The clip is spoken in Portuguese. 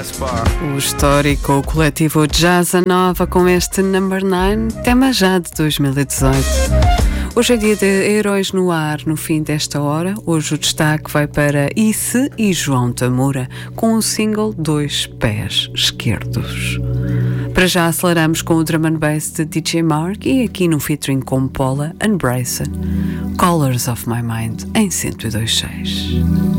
O histórico coletivo Jazz Nova com este Number 9, tema já de 2018. Hoje é dia de Heróis no Ar, no fim desta hora. Hoje o destaque vai para Isse e João Tamura, com o single Dois Pés Esquerdos. Para já aceleramos com o drum and bass de DJ Mark e aqui no featuring com Paula and Bryson, Colors of My Mind em 102.6.